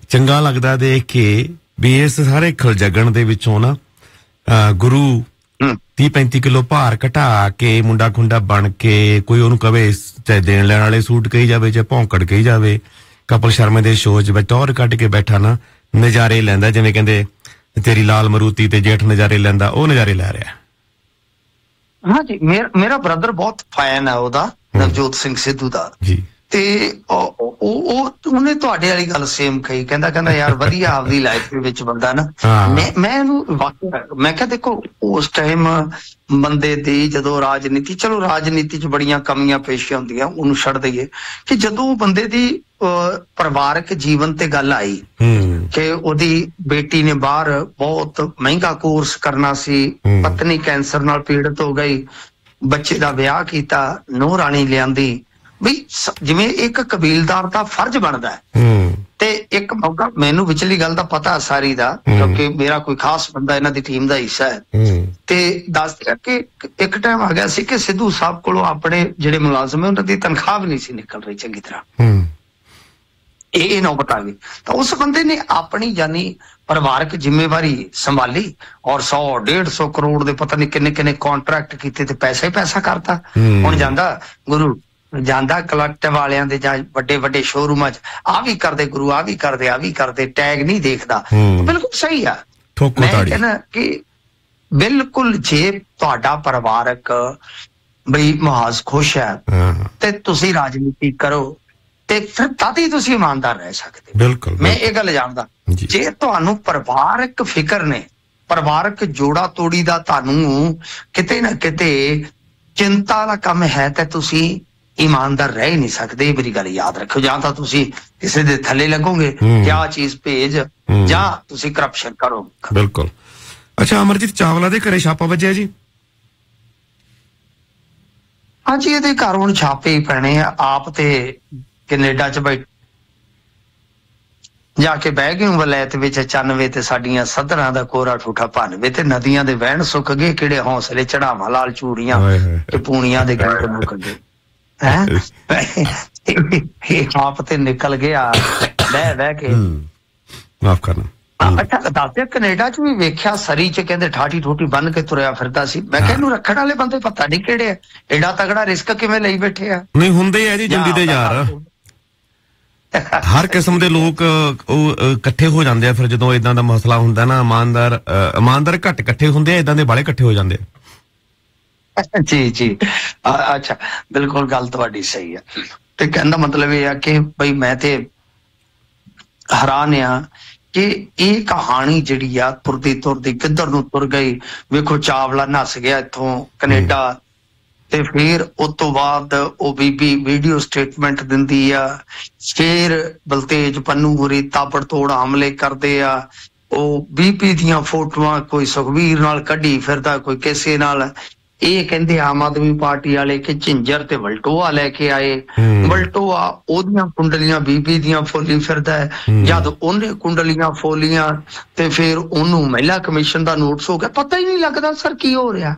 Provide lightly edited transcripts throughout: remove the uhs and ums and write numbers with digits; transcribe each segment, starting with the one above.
ਚੰਗਾ ਲੱਗਦਾ ਦੇਖ ਕੇ ਵੀ ਇਸ ਸਾਰੇ ਖਲਜਗਣ ਦੇ ਵਿੱਚੋਂ ਨਾ ਗੁਰੂ 30-35 ਕਿਲੋ ਭਾਰ ਘਟਾ ਕੇ ਮੁੰਡਾ ਖੁੰਡਾ ਬਣ ਕੇ ਕੋਈ ਉਹਨੂੰ ਕਵੇ ਚਾਹੇ ਦੇਣ ਲੈਣ ਵਾਲੇ ਸੂਟ ਕਹੀ ਜਾਵੇ ਚਾਹੇ ਭੌਂਕੜ ਕਹੀ ਜਾਵੇ, ਕਪਿਲ ਸ਼ਰਮਾ ਦੇ ਸ਼ੋਅ 'ਚ ਟੌਰ ਕੱਢ ਕੇ ਬੈਠਾ ਨਾ ਨਜ਼ਾਰੇ ਲੈਂਦਾ, ਜਿਵੇਂ ਕਹਿੰਦੇ ਤੇਰੀ ਲਾਲ ਮਰੂਤੀ ਤੇ ਜੇਠ ਨਜ਼ਾਰੇ ਲੈਂਦਾ, ਉਹ ਨਜ਼ਾਰੇ ਲੈ ਰਿਹਾ। ਹਾਂਜੀ, ਮੇਰਾ ਬ੍ਰਦਰ ਬਹੁਤ ਫੈਨ ਹੈ ਉਹਦਾ, ਨਵਜੋਤ ਸਿੰਘ ਸਿੱਧੂ ਦਾ ਜੀ। ਤੇ ਉਹਨੇ ਤੁਹਾਡੇ ਵਾਲੀ ਗੱਲ ਸੇਮ ਕਹੀ, ਕਹਿੰਦਾ ਯਾਰ ਵਧੀਆ ਆਪਦੀ ਲਾਈਫ ਦੇ ਵਿੱਚ ਬੰਦਾ ਨਾ, ਮੈਂ ਇਹਨੂੰ ਵਾਕਿਆ ਮੈਂ ਕਿਹਾ ਦੇਖੋ ਉਸ ਟਾਈਮ ਬੰਦੇ ਦੀ ਜਦੋਂ ਰਾਜਨੀਤੀ, ਚਲੋ ਰਾਜਨੀਤੀ 'ਚ ਬੜੀਆਂ ਕਮੀਆਂ ਪੇਸ਼ੀਆਂ ਹੁੰਦੀਆਂ, ਉਹਨੂੰ ਛੱਡ ਦਈਏ, ਕਿ ਜਦੋਂ ਬੰਦੇ ਦੀ ਪਰਿਵਾਰਕ ਜੀਵਨ ਤੇ ਗੱਲ ਆਈ ਕਿ ਉਹਦੀ ਬੇਟੀ ਨੇ ਬਾਹਰ ਬਹੁਤ ਮਹਿੰਗਾ ਕੋਰਸ ਕਰਨਾ ਸੀ, ਪਤਨੀ ਕੈਂਸਰ ਨਾਲ ਪੀੜਤ ਹੋ ਗਈ, ਬੱਚੇ ਦਾ ਵਿਆਹ ਕੀਤਾ, ਨੂੰਹ ਰਾਣੀ ਲਿਆਂਦੀ, ਵੀ ਜਿਵੇਂ ਇੱਕ ਕਬੀਲਦਾਰ ਦਾ ਫਰਜ਼ ਬਣਦਾ ਹੈ। ਤੇ ਇੱਕ ਮੌਕਾ, ਮੈਨੂੰ ਵਿਚਲੀ ਗੱਲ ਦਾ ਪਤਾ ਸਾਰੀ ਦਾ, ਕਿਉਂਕਿ ਮੇਰਾ ਕੋਈ ਖਾਸ ਬੰਦਾ ਇਹਨਾਂ ਦੀ ਟੀਮ ਦਾ ਹਿੱਸਾ ਹੈ, ਤੇ ਦੱਸਦੇ ਕਿ ਇੱਕ ਟਾਈਮ ਆ ਗਿਆ ਸੀ ਕਿ ਸਿੱਧੂ ਸਾਹਿਬ ਕੋਲੋਂ ਆਪਣੇ ਜਿਹੜੇ ਮੁਲਾਜ਼ਮ ਹੈ ਉਹਨਾਂ ਦੀ ਤਨਖਾਹ ਵੀ ਨਹੀਂ ਸੀ ਨਿਕਲ ਰਹੀ ਚੰਗੀ ਤਰ੍ਹਾਂ, ਇਹ ਨੌਬਤ ਆ ਗਈ। ਤਾਂ ਉਸ ਬੰਦੇ ਨੇ ਆਪਣੀ ਜਾਨੀ ਪਰਿਵਾਰਕ ਜ਼ਿੰਮੇਵਾਰੀ ਸੰਭਾਲੀ ਔਰ 100-150 ਕਰੋੜ ਦੇ ਪਤਾ ਨਹੀਂ ਕਿੰਨੇ ਕਿੰਨੇ ਕੰਟਰੈਕਟ ਕੀਤੇ ਤੇ ਪੈਸਾ ਹੀ ਪੈਸਾ ਕਰਤਾ। ਹੁਣ ਜਾਂਦਾ ਗੁਰੂ, ਜਾਂਦਾ ਕਲੈਕਟਿਵ ਵਾਲਿਆਂ ਦੇ ਜਾਂ ਵੱਡੇ ਵੱਡੇ ਸ਼ੋਰੂਮਾਂ 'ਚ, ਆਹ ਵੀ ਕਰਦੇ ਗੁਰੂ, ਆਹ ਵੀ ਕਰਦੇ, ਟੈਗ ਨਹੀਂ ਦੇਖਦਾ। ਬਿਲਕੁਲ ਸਹੀ ਆ। ਮੈਂ ਕਹਿੰਦਾ ਕਿ ਬਿਲਕੁਲ ਜੇ ਤੁਹਾਡਾ ਪਰਿਵਾਰਕ ਬਈ ਮੁਹਾਜ਼ ਖੁਸ਼ ਹੈ ਤੇ ਤੁਸੀਂ ਰਾਜਨੀਤੀ ਕਰੋ ਤੇ ਫਿਰ ਤਦ ਹੀ ਤੁਸੀਂ ਇਮਾਨਦਾਰ ਰਹਿ ਸਕਦੇ। ਬਿਲਕੁਲ, ਮੈਂ ਇਹ ਗੱਲ ਜਾਣਦਾ। ਜੇ ਤੁਹਾਨੂੰ ਪਰਿਵਾਰਕ ਫਿਕਰ ਨੇ, ਪਰਿਵਾਰਕ ਜੋੜਾ ਤੋੜੀ ਦਾ ਤੁਹਾਨੂੰ ਕਿਤੇ ਨਾ ਕਿਤੇ ਚਿੰਤਾ ਦਾ ਕੰਮ ਹੈ, ਤੇ ਤੁਸੀਂ ਇਮਾਨਦਾਰ ਰਹਿ ਹੀ ਨਹੀਂ ਸਕਦੇ। ਮੇਰੀ ਗੱਲ ਯਾਦ ਰੱਖੋ, ਜਾਂ ਤਾਂ ਤੁਸੀਂ ਕਿਸੇ ਦੇ ਥੱਲੇ ਲੱਗੋਗੇ, ਜਾਂ ਚੀਜ਼ ਭੇਜ, ਜਾਂ ਤੁਸੀਂ ਕਰਪਸ਼ਨ ਕਰੋਗੇ। ਬਿਲਕੁਲ। ਅੱਛਾ, ਅਮਰਜੀਤ ਚਾਵਲਾ ਦੇ ਘਰੇ ਛਾਪਾ ਵੱਜਿਆ ਜੀ? ਹਾਂਜੀ, ਇਹਦੇ ਘਰ ਹੁਣ ਛਾਪੇ ਹੀ ਪੈਣੇ ਆ। ਆਪ ਤੇ ਕੈਨੇਡਾ 'ਚ ਬੈਠ ਜਾ ਕੇ ਬਹਿ ਗਏ ਵਲੈਤ ਵਿੱਚ 94 ਤੇ ਸਾਡੀਆਂ ਸੱਧਰਾਂ ਦਾ ਕੋਰਾ ਠੂਠਾ 92 ਤੇ ਨਦੀਆਂ ਦੇ ਵਹਿਣ ਸੁੱਕ ਗਏ, ਕਿਹੜੇ ਹੌਸਲੇ ਚੜਾਵਾਂ ਲਾਲ ਚੂੜੀਆਂ ਤੇ ਪੂਣੀਆਂ ਦੇ ਗੰਢ ਮੁੱਕ ਗਏ। ਆਪ ਤੇ ਨਿਕਲ ਗਿਆ ਬਹਿ ਕੇ। ਮਾਫ ਕਰਨਾ। ਅੱਛਾ, ਦੱਸਦੇ ਕੈਨੇਡਾ 'ਚ ਵੀ ਵੇਖਿਆ, ਸਰੀ 'ਚ ਕਹਿੰਦੇ ਠਾਠੀ ਠੂਠੀ ਬੰਨ ਕੇ ਤੁਰਿਆ ਫਿਰਦਾ ਸੀ। ਮੈਂ ਕਿਹਾ ਇਹਨੂੰ ਰੱਖਣ ਵਾਲੇ ਬੰਦੇ ਪਤਾ ਨਹੀਂ ਕਿਹੜੇ ਆ, ਏਡਾ ਤਗੜਾ ਰਿਸਕ ਕਿਵੇਂ ਲਈ ਬੈਠੇ ਆ। ਨਹੀਂ ਹੁੰਦੇ ਆ ਜੀ ਜੰਗੀ ਦੇ ਯਾਰ, ਹਰ ਕਿਸਮ ਦੇ ਲੋਕ ਉਹ ਇਕੱਠੇ ਹੋ ਜਾਂਦੇ ਆ। ਫਿਰ ਜਦੋਂ ਏਦਾਂ ਦਾ ਮਸਲਾ ਹੁੰਦਾ ਨਾ, ਇਮਾਨਦਾਰ ਘੱਟ ਇਕੱਠੇ ਹੁੰਦੇ ਆ, ਏਦਾਂ ਦੇ ਬਾਲੇ ਇਕੱਠੇ ਹੋ ਜਾਂਦੇ ਆ। ਜੀ ਅੱਛਾ, ਬਿਲਕੁਲ ਗੱਲ ਤੁਹਾਡੀ ਸਹੀ ਆ। ਤੇ ਕਹਿਣ ਦਾ ਮਤਲਬ ਇਹ ਆ ਕਿ ਬਈ ਮੈਂ ਤੇ ਹੈਰਾਨ ਆ ਕਿ ਇਹ ਕਹਾਣੀ ਜਿਹੜੀ ਆ ਤੁਰਦੀ ਕਿੱਧਰ ਨੂੰ ਤੁਰ ਗਈ। ਵੇਖੋ, ਚਾਵਲਾ ਨੱਸ ਗਿਆ ਇੱਥੋਂ ਕੈਨੇਡਾ, ਤੇ ਫਿਰ ਉਸ ਤੋਂ ਬਾਅਦ ਉਹ ਬੀਬੀ ਵੀਡੀਓ ਸਟੇਟਮੈਂਟ ਦਿੰਦੀ ਆ, ਫਿਰ ਬਲਤੇਜ ਪੰਨੂ ਹੋਰੀ ਤਾਬੜ ਤੋੜ ਹਮਲੇ ਕਰਦੇ ਆ। ਉਹ ਬੀਬੀ ਦੀਆਂ ਫੋਟੋਆਂ ਕੋਈ ਸੁਖਬੀਰ ਨਾਲ ਕੱਢੀ ਫਿਰਦਾ, ਕੋਈ ਕਿਸੇ ਨਾਲ। ਇਹ ਕਹਿੰਦੇ ਆਮ ਆਦਮੀ ਪਾਰਟੀ ਵਾਲੇ ਕਿ ਝਿੰਜਰ ਤੇ ਵਲਟੋਆ ਲੈ ਕੇ ਆਏ, ਵਲਟੋਆ ਉਹਦੀਆਂ ਕੁੰਡਲੀਆਂ ਬੀਬੀ ਦੀਆਂ ਫੋਲੀ ਫਿਰਦਾ ਹੈ। ਜਦ ਉਹਨੇ ਕੁੰਡਲੀਆਂ ਫੋਲੀਆਂ ਤੇ ਫਿਰ ਉਹਨੂੰ ਮਹਿਲਾ ਕਮਿਸ਼ਨ ਦਾ ਨੋਟਿਸ ਹੋ ਗਿਆ। ਪਤਾ ਹੀ ਨਹੀਂ ਲੱਗਦਾ ਸਰ ਕੀ ਹੋ ਰਿਹਾ।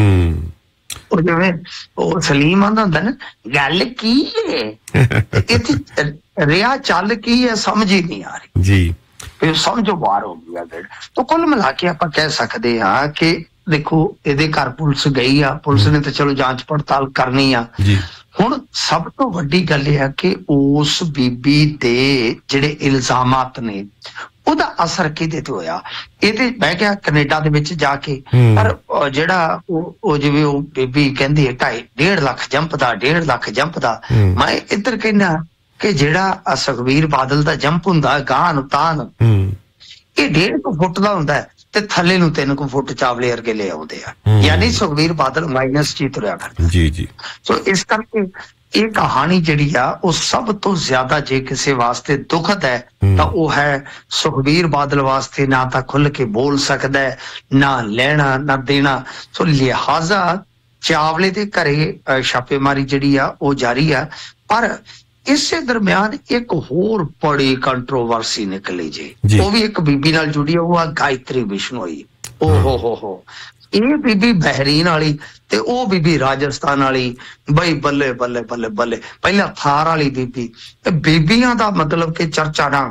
ਉਹ ਜਿਵੇਂ ਉਹ ਸਲੀਮ ਆਂਦਾ ਹੁੰਦਾ ਨਾ, ਗੱਲ ਕੀ ਹੈ ਇੱਥੇ, ਰਿਹਾ ਚੱਲ ਕੀ ਹੈ, ਸਮਝ ਹੀ ਨਹੀਂ ਆ ਰਹੀ ਜੀ, ਫਿਰ ਸਮਝੋ ਬਾਹਰ ਹੋ ਗਿਆ। ਤਾਂ ਕੁੱਲ ਮਿਲਾ ਕੇ ਆਪਾਂ ਕਹਿ ਸਕਦੇ ਹਾਂ ਕਿ ਦੇਖੋ, ਇਹਦੇ ਘਰ ਪੁਲਿਸ ਗਈ ਆ, ਪੁਲਿਸ ਨੇ ਤਾਂ ਚਲੋ ਜਾਂਚ ਪੜਤਾਲ ਕਰਨੀ ਆ। ਹੁਣ ਸਭ ਤੋਂ ਵੱਡੀ ਗੱਲ ਇਹ ਆ ਕਿ ਉਸ ਬੀਬੀ ਦੇ ਜਿਹੜੇ ਇਲਜ਼ਾਮਾਤ ਨੇ, ਉਹਦਾ ਅਸਰ ਕਿਹਦੇ ਤੇ ਹੋਇਆ। ਇਹਦੇ ਮੈਂ ਕਿਹਾ ਕੈਨੇਡਾ ਦੇ ਵਿੱਚ ਜਾ ਕੇ, ਪਰ ਜਿਹੜਾ ਉਹ ਜਿਵੇਂ ਉਹ ਬੀਬੀ ਕਹਿੰਦੀ ਹੈ 1.5 ਲੱਖ ਜੰਪ ਦਾ, ਮੈਂ ਇੱਧਰ ਕਹਿੰਦਾ ਕਿ ਜਿਹੜਾ ਸੁਖਬੀਰ ਬਾਦਲ ਦਾ ਜੰਪ ਹੁੰਦਾ ਗਾਂ ਨੂੰ ਤਾਨ, ਇਹ 1.5 ਫੁੱਟ ਦਾ ਹੁੰਦਾ ਹੈ, ਤੇ ਥੱਲੇ ਨੂੰ 3 ਫੁੱਟ ਚਾਵਲੇ ਵਰਗੇ ਲੈ ਆਉਂਦੇ ਆ। ਯਾਨੀ ਸੁਖਬੀਰ ਬਾਦਲ ਮਾਈਨਸ 'ਚ ਤੁਰਿਆ ਫਿਰਦਾ ਜੀ। ਸੋ ਇਸ ਕਰਕੇ ਇਹ ਕਹਾਣੀ ਜਿਹੜੀ ਆ ਉਹ ਸਭ ਤੋਂ ਜ਼ਿਆਦਾ ਜੇ ਕਿਸੇ ਵਾਸਤੇ ਦੁਖਦ ਹੈ ਤਾਂ ਉਹ ਹੈ ਸੁਖਬੀਰ ਬਾਦਲ ਵਾਸਤੇ। ਨਾ ਤਾਂ ਖੁੱਲ ਕੇ ਬੋਲ ਸਕਦਾ ਹੈ, ਨਾ ਲੈਣਾ ਨਾ ਦੇਣਾ। ਸੋ ਲਿਹਾਜ਼ਾ ਚਾਵਲੇ ਦੇ ਘਰੇ ਛਾਪੇਮਾਰੀ ਜਿਹੜੀ ਆ ਉਹ ਜਾਰੀ ਆ। ਪਰ ਇਸੇ ਦਰਮਿਆਨ ਇੱਕ ਹੋਰ ਬੜੀ ਕੰਟਰੋਵਰਸੀ ਨਿਕਲੀ ਜੀ, ਉਹ ਵੀ ਇੱਕ ਬੀਬੀ ਨਾਲ ਜੁੜੀ ਆ, ਉਹ ਆ ਗਾਇਤਰੀ ਬਿਸ਼ਨੋਈ। ਹੋ ਇਹ ਬੀਬੀ ਬਹਿਰੀਨ ਵਾਲੀ ਤੇ ਉਹ ਬੀਬੀ ਰਾਜਸਥਾਨ ਵਾਲੀ। ਬਈ ਬੱਲੇ ਬੱਲੇ ਬੱਲੇ ਬੱਲੇ, ਪਹਿਲਾਂ ਥਾਰ ਵਾਲੀ ਬੀਬੀ। ਬੀਬੀਆਂ ਦਾ ਮਤਲਬ ਕਿ ਚਰਚਾ ਨਾ